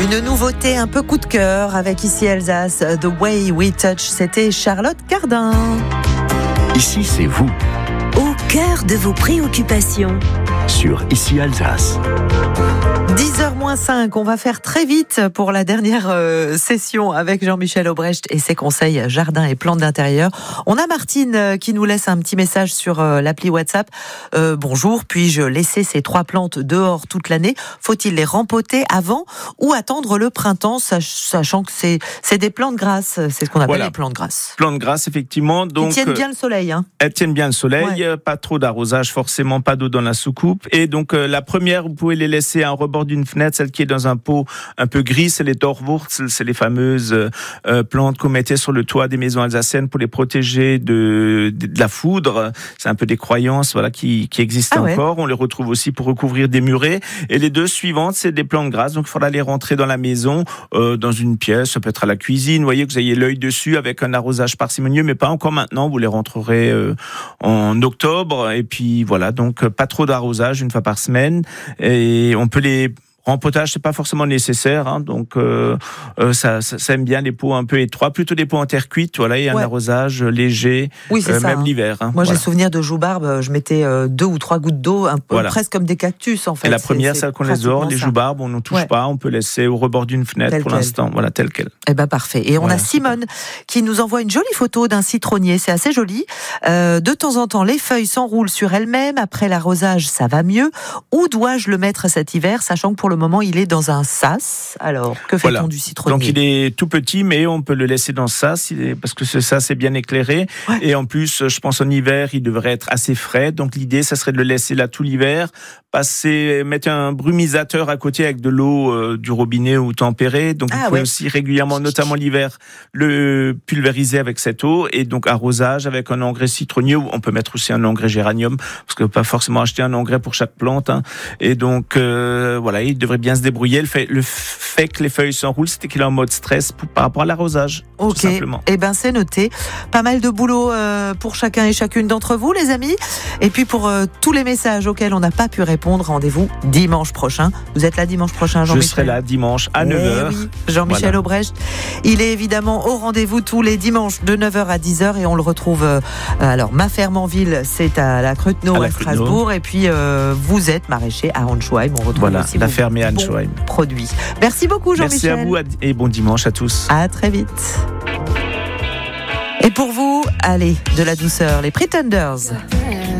Une nouveauté un peu coup de cœur avec Ici Alsace, The Way We Touch, c'était Charlotte Cardin. Ici, c'est vous. Au cœur de vos préoccupations. Sur Ici Alsace. 10h-5, on va faire très vite pour la dernière session avec Jean-Michel Aubrecht et ses conseils jardin et plantes d'intérieur. On a Martine qui nous laisse un petit message sur l'appli WhatsApp. Bonjour, puis-je laisser ces 3 plantes dehors toute l'année ? Faut-il les rempoter avant ou attendre le printemps, sachant que c'est des plantes grasses, c'est ce qu'on appelle les plantes grasses. Plantes grasses, effectivement. Donc, ils tiennent bien le soleil. Elles tiennent bien le soleil, pas trop d'arrosage forcément, pas d'eau dans la soucoupe. Et donc la première, vous pouvez les laisser à un rebord d'une fenêtre, celle qui est dans un pot un peu gris, c'est les Dorwurzel, c'est les fameuses plantes qu'on mettait sur le toit des maisons alsaciennes pour les protéger de la foudre. C'est un peu des croyances qui existent encore. On les retrouve aussi pour recouvrir des murets. Et les 2 suivantes, c'est des plantes grasses, donc il faudra les rentrer dans la maison, dans une pièce, ça peut être à la cuisine. Vous voyez que vous ayez l'œil dessus avec un arrosage parcimonieux, mais pas encore maintenant. Vous les rentrerez en octobre. Et puis voilà, donc pas trop d'arrosage, une fois par semaine. Et on peut les rempotage, c'est pas forcément nécessaire, donc ça aime bien les pots un peu étroits, plutôt des pots en terre cuite, et un arrosage léger, même l'hiver. Moi, j'ai souvenir de joubarbe, je mettais 2 ou 3 gouttes d'eau, presque comme des cactus en fait. Et la première, celle qu'on laisse dehors, les jourbarbes, on ne touche pas, on peut laisser au rebord d'une fenêtre pour l'instant, tel quel. Eh ben parfait. Et on a Simone qui nous envoie une jolie photo d'un citronnier, c'est assez joli. De temps en temps, les feuilles s'enroulent sur elles-mêmes. Après l'arrosage, ça va mieux. Où dois-je le mettre cet hiver, sachant que pour le moment, il est dans un sas. Alors, que fait-on du citronnier ? Donc, il est tout petit, mais on peut le laisser dans ce sas, parce que ce sas est bien éclairé. Ouais. Et en plus, je pense en hiver, il devrait être assez frais. Donc, l'idée, ça serait de le laisser là tout l'hiver. Mettre un brumisateur à côté avec de l'eau du robinet ou tempérée. Donc, vous pouvez aussi régulièrement, notamment l'hiver, le pulvériser avec cette eau. Et donc, arrosage avec un engrais citronnier. On peut mettre aussi un engrais géranium, parce que pas forcément acheter un engrais pour chaque plante. Et donc, il devrait bien se débrouiller. Le fait que les feuilles s'enroulent, c'était qu'il est en mode stress par rapport à l'arrosage. Tout simplement. Eh ben, c'est noté. Pas mal de boulot pour chacun et chacune d'entre vous, les amis. Et puis, pour tous les messages auxquels on n'a pas pu répondre, rendez-vous dimanche prochain. Vous êtes là dimanche prochain, Jean-Michel ? Je serai là dimanche à 9h. Oui. Jean-Michel Aubrecht, il est évidemment au rendez-vous tous les dimanches de 9h à 10h et on le retrouve ma ferme en ville, c'est à la Crutenow à Strasbourg, et puis vous êtes maraîcher à Hanschheim. On retrouve aussi la ferme à Hanschheim. Produits. Merci beaucoup, Jean-Michel. Merci à vous et bon dimanche à tous. À très vite. Et pour vous, allez, de la douceur, les Pretenders.